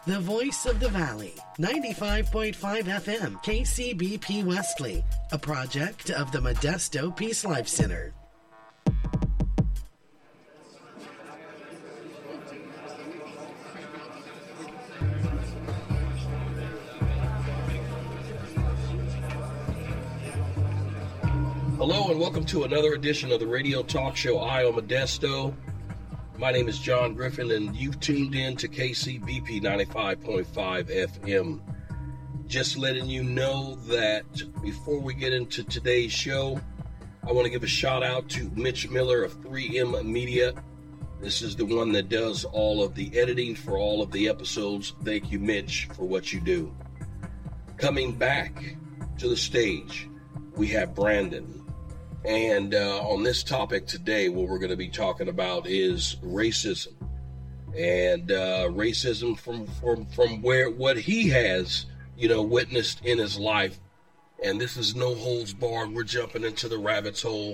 The voice of the valley, 95.5 FM, KCBP Wesley, a project of the Modesto Peace Life Center. Hello and welcome to another edition of the radio talk show Eye on Modesto. My name is John Griffin, and you've tuned in to KCBP 95.5 FM. Just letting you know that before we get into today's show, I want to give a shout out to Mitch Miller of 3M Media. This is the one that does all of the editing for all of the episodes. Thank you, Mitch, for what you do. Coming back to the stage, we have Brandon. And on this topic today, what we're going to be talking about is racism, and racism from what he has, witnessed in his life. And this is no holds barred. We're jumping into the rabbit's hole,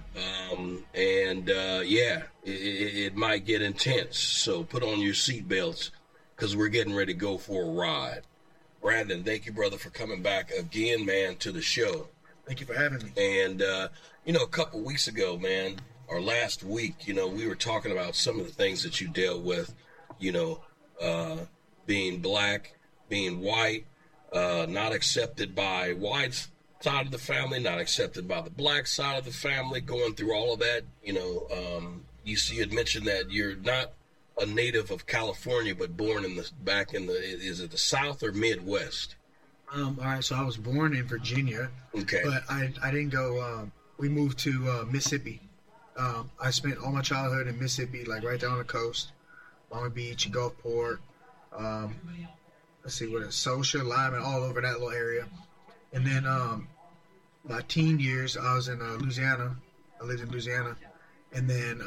it might get intense. So put on your seatbelts because we're getting ready to go for a ride. Brandon, thank you, brother, for coming back again, man, to the show. Thank you for having me. And, a couple weeks ago, man, or last week, we were talking about some of the things that you dealt with, being black, being white, not accepted by white side of the family, not accepted by the black side of the family, going through all of that. You had mentioned that you're not a native of California, but born is it the South or Midwest? All right, so I was born in Virginia, okay, but I didn't go. We moved to Mississippi. I spent all my childhood in Mississippi, like right down the coast, Long Beach and Gulfport. Saucia, Lyman, all over that little area. And then my teen years, I was in Louisiana. I lived in Louisiana, and then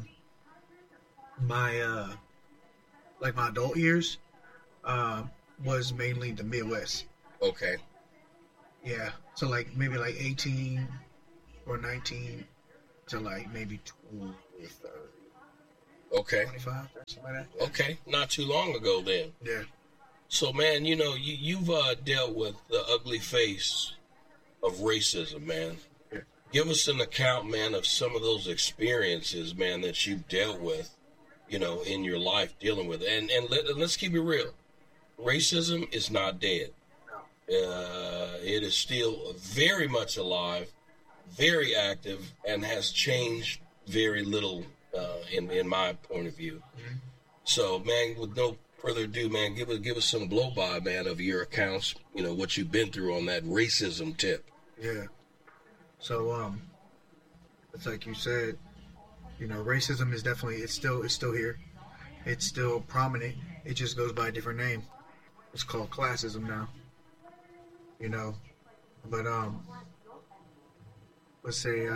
my adult years was mainly the Midwest. Okay. Yeah. So maybe 18 or 19 to maybe 20, 30. Okay. 25, something like that. Yeah. Okay. Not too long ago then. Yeah. So, man, you've dealt with the ugly face of racism, man. Yeah. Give us an account, man, of some of those experiences, man, that you've dealt with, in your life dealing with it. And let's keep it real. Racism is not dead. It is still very much alive, very active, and has changed very little in my point of view. Mm-hmm. So, man, with no further ado, man, give us some blow-by, man, of your accounts, what you've been through on that racism tip. Yeah. So, it's like you said, racism is definitely, it's still here. It's still prominent. It just goes by a different name. It's called classism now. But let's say,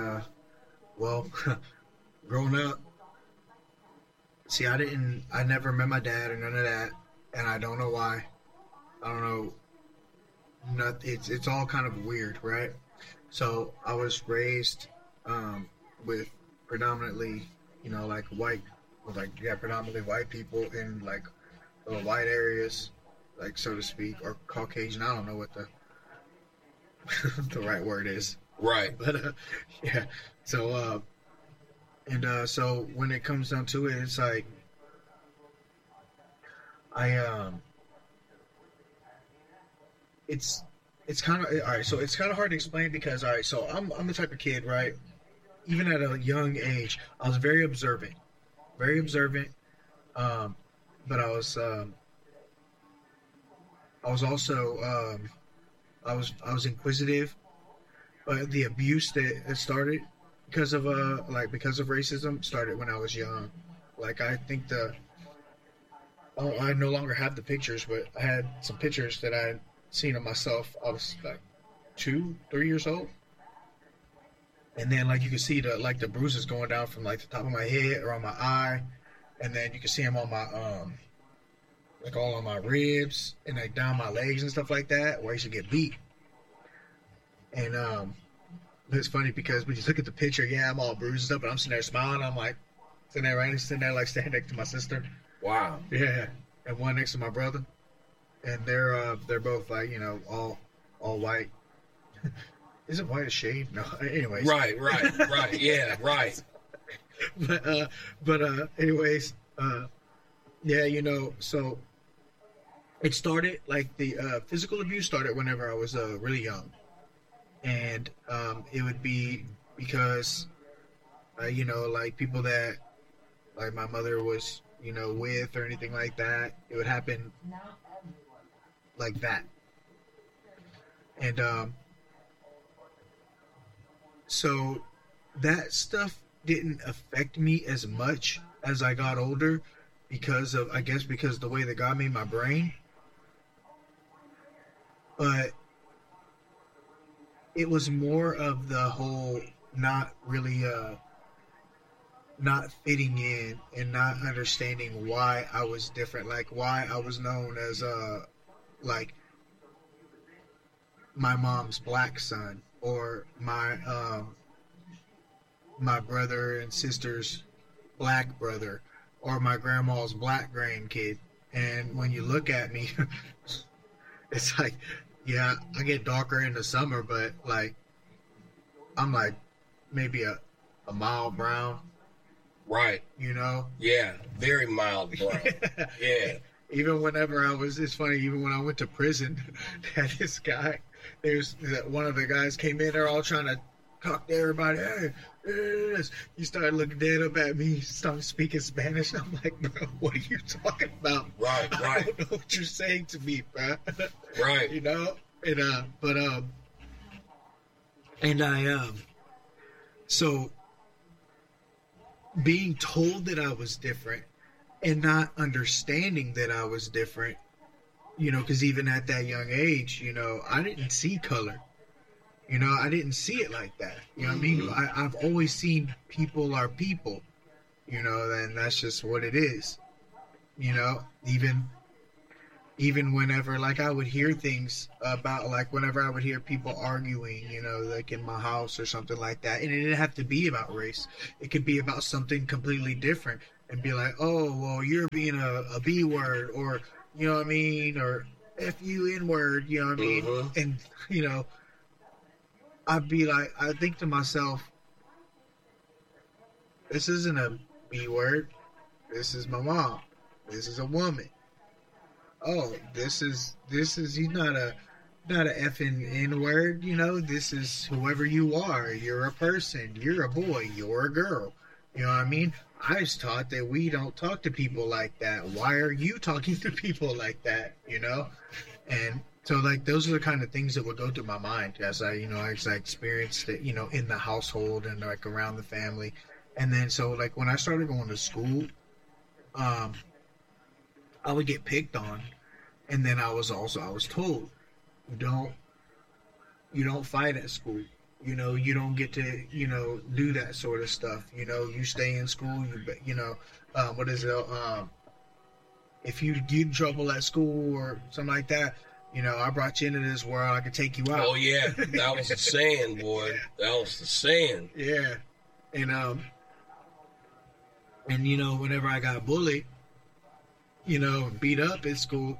growing up, see, I never met my dad or none of that, and I don't know why. I don't know. It's all kind of weird, right? So I was raised with predominantly, predominantly white people in little white areas, so to speak, or Caucasian. I don't know what the right word is. Right. But yeah. So so when it comes down to it, it's like it's kind of all right. So it's kind of hard to explain because all right. So I'm the type of kid, right? Even at a young age, I was very observant. But I was also I was inquisitive, but the abuse that started because of racism started when I was young. I think I no longer have the pictures, but I had some pictures that I had seen of myself. I was 2-3 years old, and then you can see the bruises going down from the top of my head or on my eye, and then you can see them on my all on my ribs and down my legs and stuff like that, where I used to get beat. And it's funny because when you look at the picture, yeah, I'm all bruised and stuff, but I'm sitting there smiling. I'm sitting there standing next to my sister. Wow. Yeah, and one next to my brother. and they're both like, you know, all white. Isn't white a shade? No. Anyways. Right. Yeah, right. but anyways, yeah, you know, so it started like the physical abuse started whenever I was really young, and it would be because you know, like people that like my mother was, you know, with or anything like that. It would happen like that, and so that stuff didn't affect me as much as I got older because of, I guess, because the way that God made my brain. But it was more of the whole not really not fitting in and not understanding why I was different, like why I was known as like my mom's black son, or my my brother and sister's black brother, or my grandma's black grandkid. And when you look at me, it's like, yeah, I get darker in the summer, but like I'm like maybe a mild brown. Right. You know? Yeah, very mild brown. Yeah. Even whenever it's funny, even when I went to prison, they had this guy, one of the guys came in there all trying to talk to everybody. Hey, he started looking dead up at me, started speaking Spanish. I'm like, bro, what are you talking about? Right. I don't know what you're saying to me, bro. Right. You know? So being told that I was different and not understanding that I was different, you know, because even at that young age, you know, I didn't see color. You know, I didn't see it like that. You know what I mean? I've always seen people are people, you know, and that's just what it is. You know, even whenever, like, I would hear things about, like, whenever I would hear people arguing, you know, like in my house or something like that, and it didn't have to be about race. It could be about something completely different, and be like, oh, well, you're being a B word, or, you know what I mean, or F-U-N word, you know what I mean? Mm-hmm. And, you know, I'd be like, I think to myself, this isn't a B word. This is my mom. This is a woman. Oh, this is he's not a effing N word, you know. This is whoever you are. You're a person. You're a boy. You're a girl. You know what I mean? I was taught that we don't talk to people like that. Why are you talking to people like that? You know? And so, like, those are the kind of things that would go through my mind as I experienced it, you know, in the household and like around the family. And then, so like when I started going to school, I would get picked on, and then I was told, you don't fight at school. You know, you don't get to, you know, do that sort of stuff. You know, you stay in school. You know, what is it? If you get in trouble at school or something like that, you know, I brought you into this world. I could take you out. Oh yeah, that was the saying, boy. That was the saying. Yeah, and you know, whenever I got bullied, you know, beat up at school,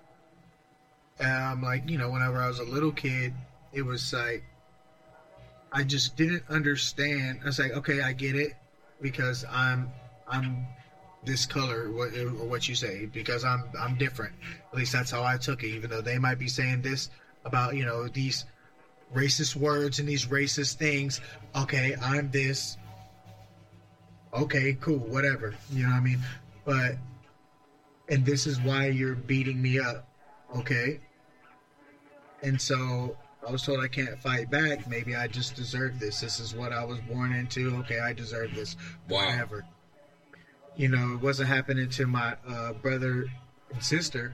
like, you know, whenever I was a little kid, it was like, I just didn't understand. I was like, okay, I get it, because I'm this color, or what you say, because I'm different. At least that's how I took it, even though they might be saying this about, you know, these racist words and these racist things. Okay, I'm this. Okay, cool, whatever. You know what I mean? But, and this is why you're beating me up. Okay? And so I was told I can't fight back. Maybe I just deserve this. This is what I was born into. Okay, I deserve this. Wow. Whatever. You know, it wasn't happening to my brother and sister.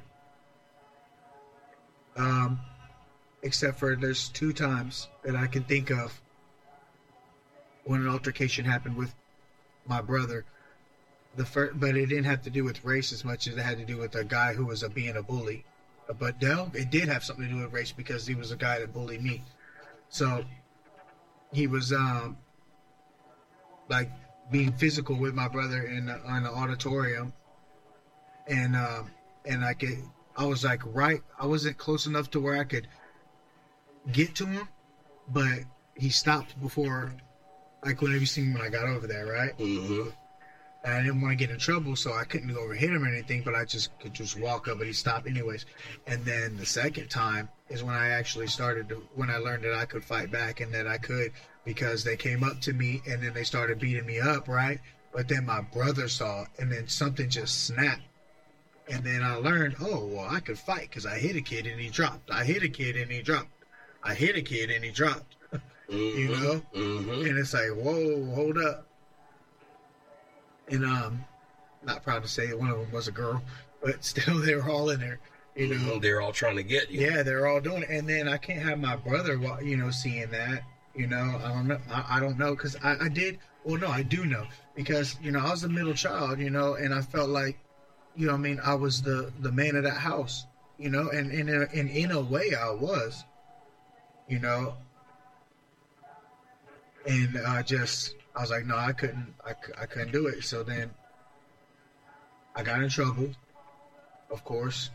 Except for there's 2 times that I can think of when an altercation happened with my brother. But it didn't have to do with race as much as it had to do with a guy who was being a bully. But no, it did have something to do with race, because he was a guy that bullied me. So he was like being physical with my brother in the auditorium, and I was like I wasn't close enough to where I could get to him, but he stopped before, like whenever you seen when I got over there, right? Mm-hmm. And I didn't want to get in trouble, so I couldn't go over hit him or anything, but I just could just walk up, but he stopped anyways. And then the second time is when I actually when I learned that I could fight back and that I could, because they came up to me and then they started beating me up, right? But then my brother saw it, and then something just snapped. And then I learned, oh, well, I could fight because I hit a kid and he dropped. I hit a kid and he dropped. I hit a kid and he dropped. Mm-hmm. You know? Mm-hmm. And it's like, whoa, hold up. And not proud to say that one of them was a girl, but still they were all in there. You know, Mm-hmm. They're all trying to get you. yeah, they're all doing it. And then I can't have my brother, you know, seeing that. You know, I don't know. I don't know, because I did. Well, no, I do know, because you know I was the middle child. You know, and I felt like, you know, I mean, I was the man of that house. You know, and in a way I was. You know, and I was like, no, I couldn't do it. So then I got in trouble, of course.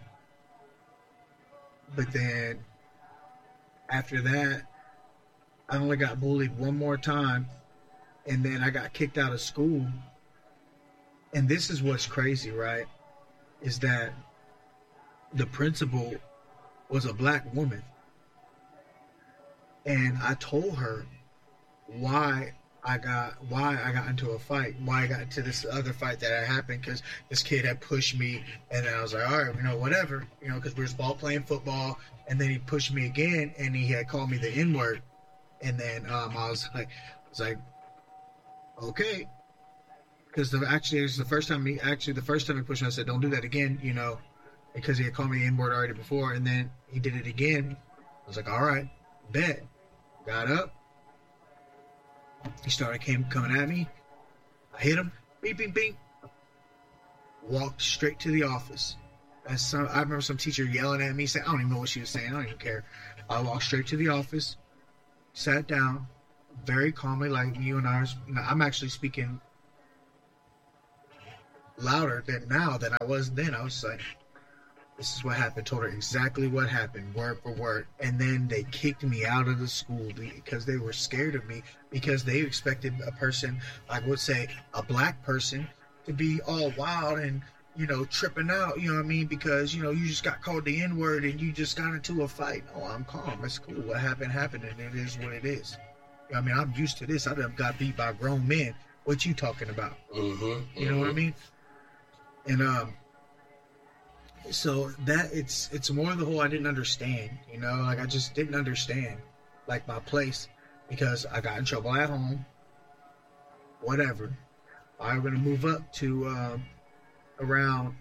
But then after that, I only got bullied one more time, and then I got kicked out of school. And this is what's crazy, right? Is that the principal was a black woman. And I told her why I got into a fight, why I got into this other fight that had happened, because this kid had pushed me, and then I was like, all right, you know, whatever, you know, because we were playing football, and then he pushed me again, and he had called me the N-word, and then I was like, okay, because actually it was the first time he pushed me, I said, don't do that again, you know, because he had called me the N-word already before, and then he did it again. I was like, all right, bet. Got up. He started coming at me. I hit him. Beep, beep, beep. Walked straight to the office. I remember some teacher yelling at me, saying, I don't even know what she was saying. I don't even care. I walked straight to the office, sat down, very calmly, like you and I. I'm actually speaking louder than I was then. I was just like, this is what happened. Told her exactly what happened, word for word. And then they kicked me out of the school because they were scared of me, because they expected a person, like would say, a black person, to be all wild and, you know, tripping out, you know what I mean? Because, you know, you just got called the N-word and you just got into a fight. Oh, I'm calm. It's cool. What happened, and it is what it is. You know what I mean? I'm used to this. I done got beat by grown men. What you talking about? Mm-hmm. You know what I mean? And, so that it's more of the whole I didn't understand, you know, like I just didn't understand, like, my place, because I got in trouble at home, whatever. I was going to move up to around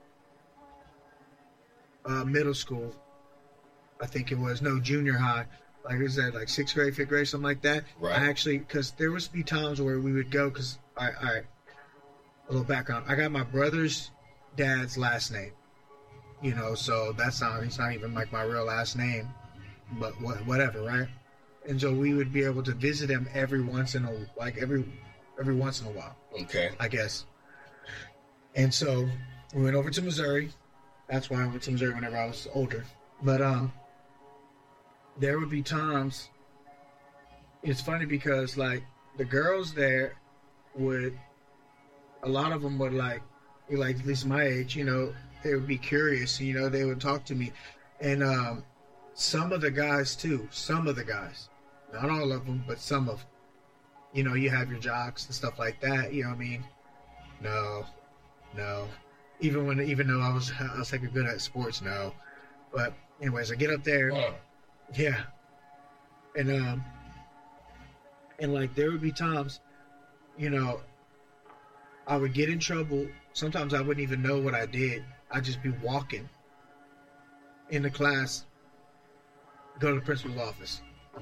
middle school, I think it was, no, junior high, like I said, like 6th grade, 5th grade, something like that. Right. I actually, because there would be times where we would go, because a little background, I got my brother's dad's last name. You know, so it's not even like my real last name, but whatever, right? And so we would be able to visit him every once in a while. Okay. I guess. And so we went over to Missouri. That's why I went to Missouri whenever I was older. But there would be times. It's funny because, like, the girls there a lot of them would like at least my age, you know. They would be curious, you know, they would talk to me. And some of the guys, too. Some of the guys. Not all of them, but some of them. You know, you have your jocks and stuff like that, you know what I mean? No. Even though I was like good at sports, no. But anyways, I get up there. Wow. Yeah. And like there would be times, you know, I would get in trouble. Sometimes I wouldn't even know what I did. I'd just be walking in the class, go to the principal's office.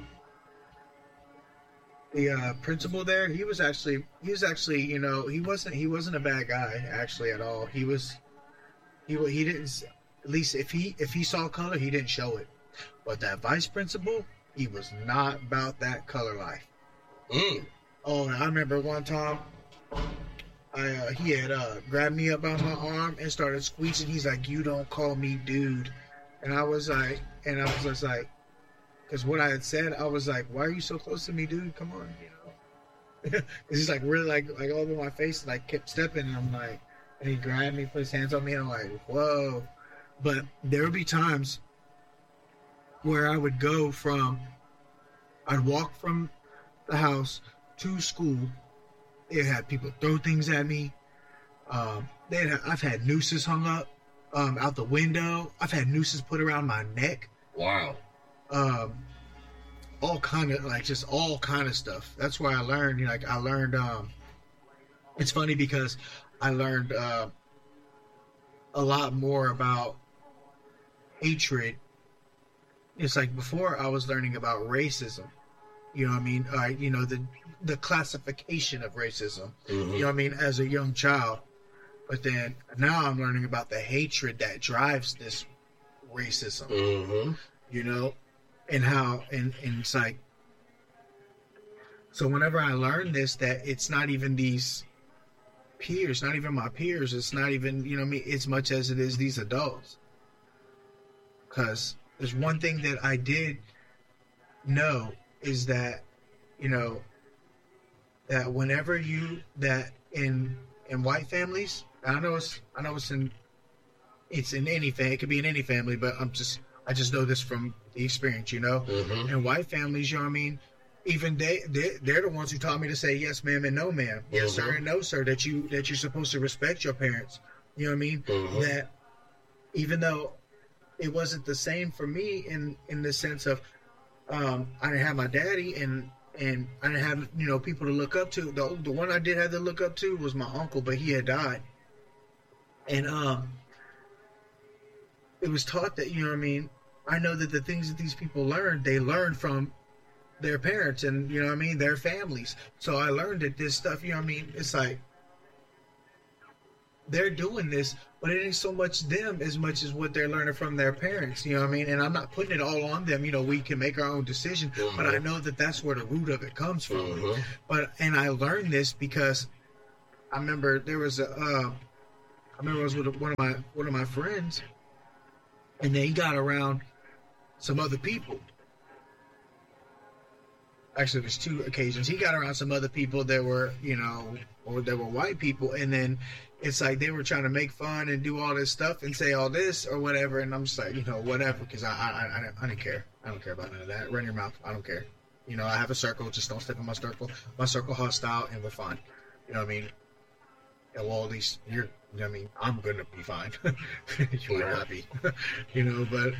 The principal there, he was actually, you know, he wasn't a bad guy actually at all. He didn't, at least if he saw color, he didn't show it. But that vice principal, he was not about that color life. Mm. Oh, and I remember one time, he had grabbed me up by my arm and started squeezing. He's like, "You don't call me dude," and I was just like, because what I had said, I was like, "Why are you so close to me, dude? Come on, you know." He's like really like all over my face, like kept stepping, and I'm like, and he grabbed me, put his hands on me, and I'm like, whoa. But there would be times where I'd walk from the house to school. They had people throw things at me. I've had nooses hung up out the window. I've had nooses put around my neck. Wow. All kind of stuff. That's where I learned. You know, it's funny because I learned a lot more about hatred. It's like before I was learning about racism. You know what I mean? You know, the classification of racism. Mm-hmm. You know what I mean? As a young child. But then now I'm learning about the hatred that drives this racism. Mm-hmm. You know? And how, and it's like, so whenever I learn this, that it's not even these peers, not even my peers, it's not even, you know what I mean, as much as it is these adults. Because there's one thing that I did know is that, you know, that whenever that in white families, I know it's in any family, it could be in any family, but I just know this from the experience, you know. Mm-hmm. In white families, you know what I mean, even they're the ones who taught me to say yes ma'am and no ma'am, yes sir and no sir, that you're supposed to respect your parents, you know what I mean. Mm-hmm. That even though it wasn't the same for me in the sense of I didn't have my daddy and I didn't have, you know, people to look up to. The one I did have to look up to was my uncle, but he had died. And it was taught that, you know what I mean, I know that the things that these people learn, they learn from their parents and, you know what I mean, their families. So I learned that this stuff, you know what I mean, it's like they're doing this, but it ain't so much them as much as what they're learning from their parents, you know what I mean? And I'm not putting it all on them, you know, we can make our own decision, Mm-hmm. but I know that that's where the root of it comes from. Mm-hmm. And I learned this because I remember there was I was with one of my friends, and then he got around some other people. Actually, there's two occasions. He got around some other people that were, you know, or that were white people, and then it's like they were trying to make fun and do all this stuff and say all this or whatever, and I'm just like, you know, whatever, because I don't care. I don't care about none of that. Run your mouth. I don't care. You know, I have a circle. Just don't step in my circle. My circle hostile, and we're fine. You know what I mean? And well, at least you know what I mean? I'm gonna be fine. You might not be. You know, but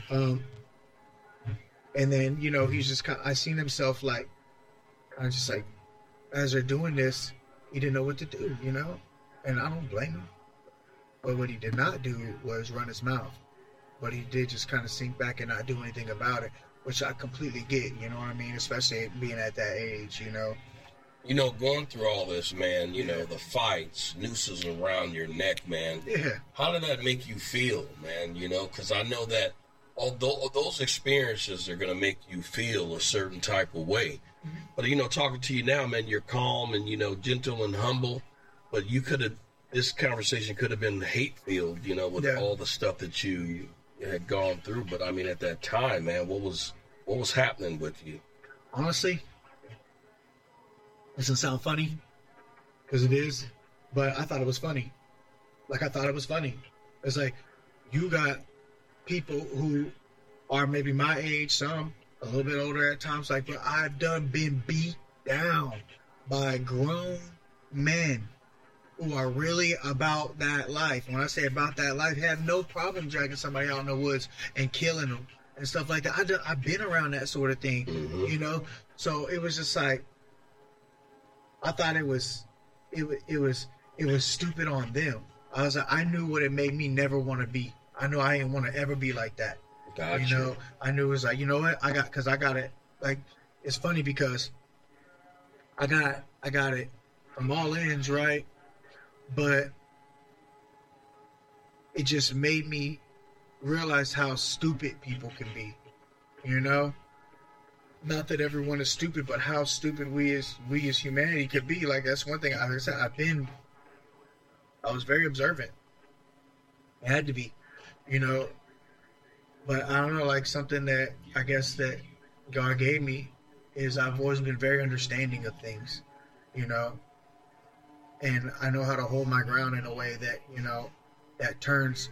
and then, you know, he's just I seen himself like, I just like, as they're doing this, he didn't know what to do, you know? And I don't blame him. But what he did not do was run his mouth. But he did just kind of sink back and not do anything about it, which I completely get, you know what I mean? Especially being at that age, you know? You know, going through all this, man, you know, the fights, nooses around your neck, man. Yeah. How did that make you feel, man? You know, because I know that although those experiences are going to make you feel a certain type of way. Mm-hmm. But, you know, talking to you now, man, you're calm and, you know, gentle and humble. But this conversation could have been hate-filled, you know, with all the stuff that you had gone through. But, I mean, at that time, man, what was happening with you? Honestly, it doesn't sound funny, because it is, but I thought it was funny. Like, I thought it was funny. It's like, you got people who are maybe my age, some a little bit older at times, like, but I've been beat down by grown men who are really about that life. When I say about that life, have no problem dragging somebody out in the woods and killing them and stuff like that. I've been around that sort of thing, mm-hmm. you know? So it was just like, I thought it was stupid on them. I was like, I knew what it made me never want to be. I knew I didn't want to ever be like that. Gotcha. You know, I knew it was like, you know what? I got it. Like, it's funny because I got it from all ends, right? But it just made me realize how stupid people can be, you know? Not that everyone is stupid, but how stupid we as humanity could be. Like, that's one thing. Like I said, I've been I was very observant. It had to be, you know. But I don't know, like something that I guess that God gave me is I've always been very understanding of things, you know. And I know how to hold my ground in a way that, you know, that turns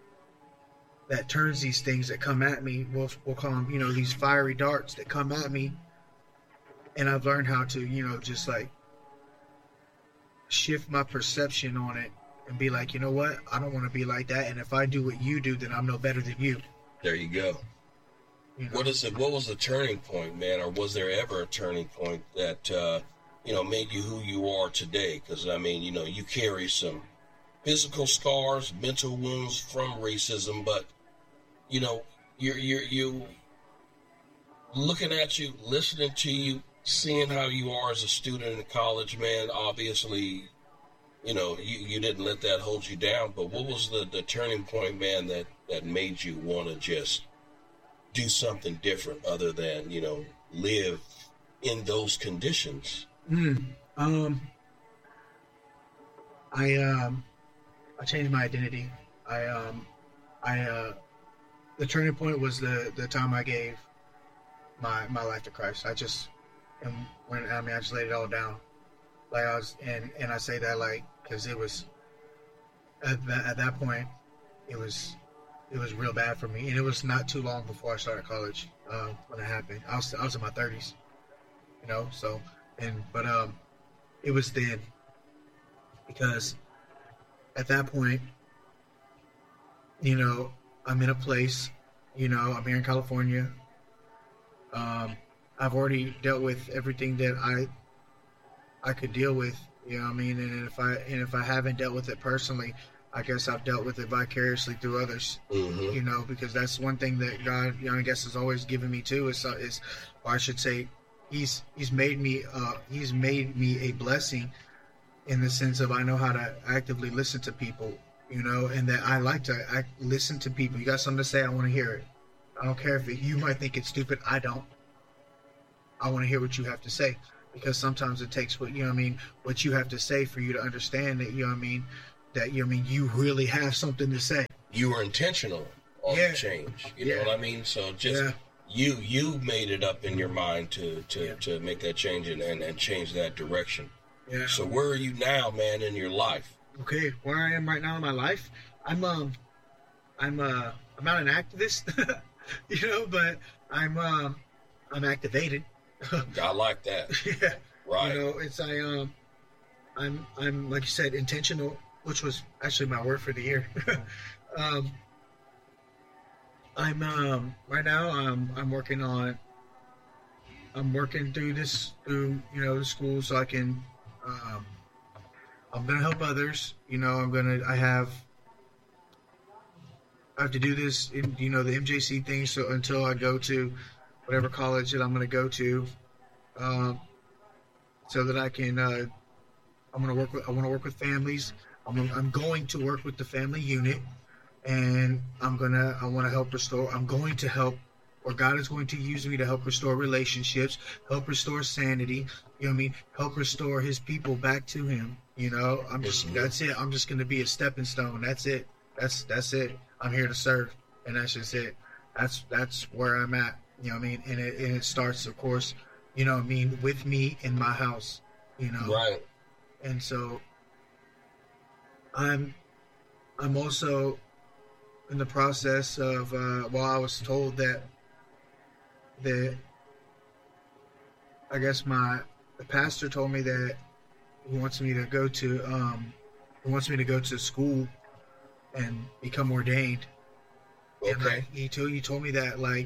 these things that come at me, we'll call them, you know, these fiery darts that come at me. And I've learned how to, you know, just like shift my perception on it and be like, you know what, I don't want to be like that. And if I do what you do, then I'm no better than you. There you go. You know? What was the turning point, man? Or was there ever a turning point that, you know, made you who you are today? Because, I mean, you know, you carry some physical scars, mental wounds from racism, but, you know, you looking at you, listening to you, seeing how you are as a student in college, man, obviously, you know, you didn't let that hold you down. But what was the turning point, man, that made you want to just do something different other than, you know, live in those conditions? I changed my identity. The turning point was the time I gave my life to Christ. I just laid it all down. Like I was, and I say that like, cause it was, at that point, it was real bad for me. And it was not too long before I started college, when it happened. I was in my 30s, you know, so, but it was then, because at that point, you know, I'm in a place, you know, I'm here in California. I've already dealt with everything that I could deal with, you know what I mean? And if I haven't dealt with it personally, I guess I've dealt with it vicariously through others, you know, because that's one thing that God, you know, I guess has always given me too, is, or I should say, he's made me a blessing in the sense of I know how to actively listen to people, you know, and that I like to listen to people. You got something to say, I want to hear it. I don't care if you might think it's stupid. I don't. I want to hear what you have to say, because sometimes it takes what, you know what I mean, what you have to say for you to understand that, you know what I mean, that, you know what I mean, you really have something to say. You were intentional on the change. You know what I mean? So just you made it up in your mind to make that change and change that direction. Yeah. So where are you now, man, in your life? Okay, where I am right now in my life, I'm not an activist, you know, but I'm activated. I like that. Yeah. Right. You know, it's I'm like you said, intentional, which was actually my word for the year. I'm right now I'm working through you know, the school, so I can I'm gonna help others. You know, I have to do this in, you know, the MJC thing, so until I go to whatever college that I'm gonna go to, so that I can I want to work with families. I'm going to work with the family unit, and I want to help restore. I'm going to help, or God is going to use me to help restore relationships, help restore sanity. You know what I mean? Help restore His people back to Him. You know, that's it. I'm just going to be a stepping stone. That's it. That's it. I'm here to serve, and that's just it. That's where I'm at. You know what I mean? And it starts, of course, you know what I mean, with me in my house. You know, right? And so I'm also in the process of I was told that I guess the pastor told me that he wants me to go to school and become ordained. Okay. And he told me that, like,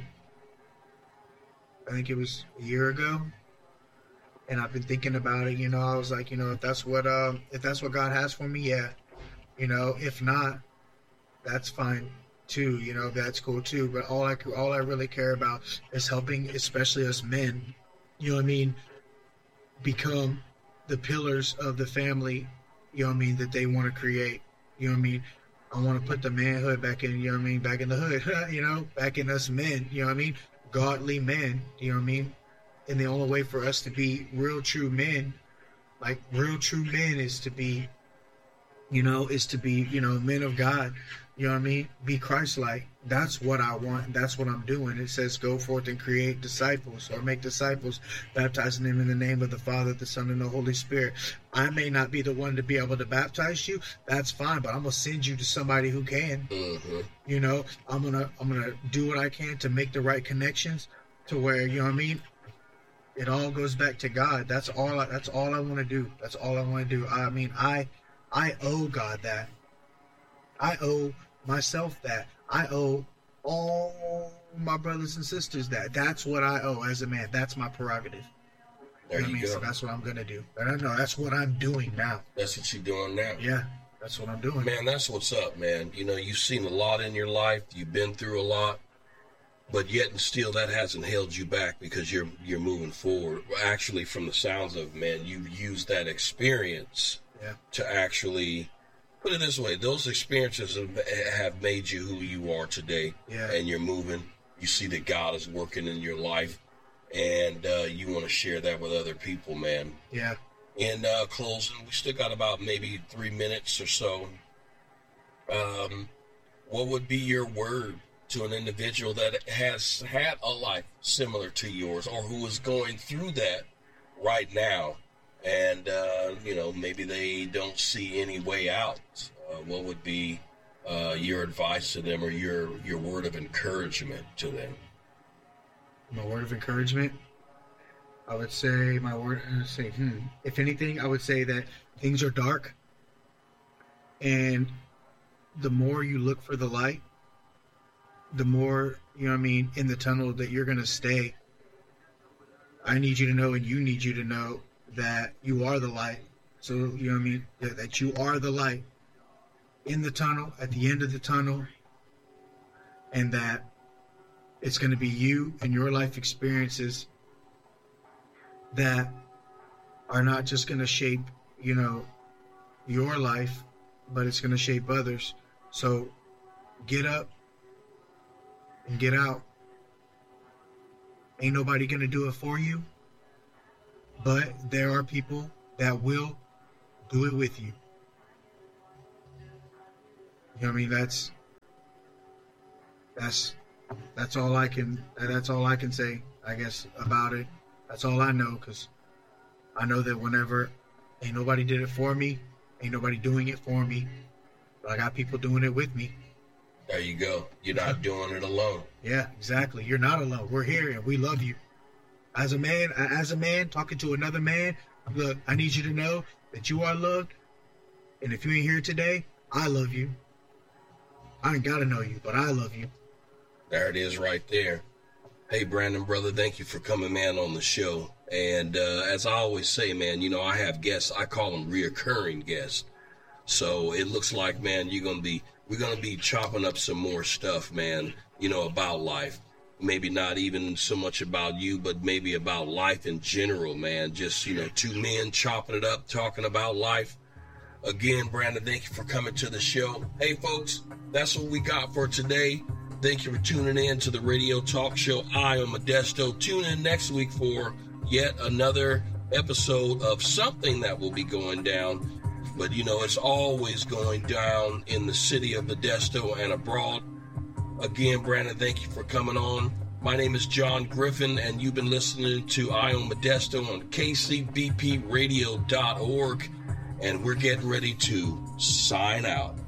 I think it was a year ago. And I've been thinking about it, you know. I was like, you know, if that's what God has for me, yeah. You know, if not, that's fine too. You know, that's cool too. But all I really care about is helping, especially us men, you know what I mean, become the pillars of the family, you know what I mean, that they want to create. You know what I mean? I want to put the manhood back in, you know what I mean, back in the hood, you know, back in us men, you know what I mean? Godly men, you know what I mean? And the only way for us to be real true men, like real true men, is to be is to be, men of God. You know what I mean? Be Christ-like. That's what I want. That's what I'm doing. It says, go forth and create disciples, or make disciples, baptizing them in the name of the Father, the Son, and the Holy Spirit. I may not be the one to be able to baptize you. That's fine, but I'm going to send you to somebody who can. Mm-hmm. I'm gonna do what I can to make the right connections to where, you know what I mean? It all goes back to God. That's all I want to do. That's all I want to do. I mean, I owe God that. I owe myself that. I owe all my brothers and sisters that. That's what I owe as a man. That's my prerogative. There you go. So that's what I'm going to do. And I know that's what I'm doing now. That's what you're doing now. Yeah, that's what I'm doing. Man, that's what's up, man. You've seen a lot in your life. You've been through a lot. But yet and still, that hasn't held you back because you're moving forward. Actually, from the sounds of it, man, you've used that experience to actually... Put it this way, those experiences have made you who you are today, and you're moving. You see that God is working in your life, and you want to share that with other people, man. Yeah. In closing, we still got about maybe 3 minutes or so. What would be your word to an individual that has had a life similar to yours, or who is going through that right now? And, maybe they don't see any way out. What would be your advice to them, or your word of encouragement to them? My word of encouragement? I would say if anything, I would say that things are dark. And the more you look for the light, the more, in the tunnel that you're going to stay. I need you to know, and you need you to know, that you are the light. So, that you are the light in the tunnel, at the end of the tunnel, and that it's going to be you and your life experiences that are not just going to shape, your life, but it's going to shape others. So get up and get out. Ain't nobody going to do it for you. But there are people that will do it with you. That's all I can say, I guess, about it. That's all I know, because I know that whenever ain't nobody did it for me, ain't nobody doing it for me, but I got people doing it with me. There you go. You're not doing it alone. Yeah, exactly. You're not alone. We're here and we love you. As a man talking to another man, look, I need you to know that you are loved. And if you ain't here today, I love you. I ain't got to know you, but I love you. There it is right there. Hey, Brandon, brother, thank you for coming, man, on the show. And as I always say, man, I have guests. I call them reoccurring guests. So it looks like, man, we're going to be chopping up some more stuff, man, about life. Maybe not even so much about you, but maybe about life in general, man. Just, two men chopping it up, talking about life. Again, Brandon, thank you for coming to the show. Hey, folks, that's what we got for today. Thank you for tuning in to the radio talk show I Am Modesto. Tune in next week for yet another episode of something that will be going down. But, it's always going down in the city of Modesto and abroad. Again, Brandon, thank you for coming on. My name is John Griffin, and you've been listening to I Am Modesto on KCBPradio.org, and we're getting ready to sign out.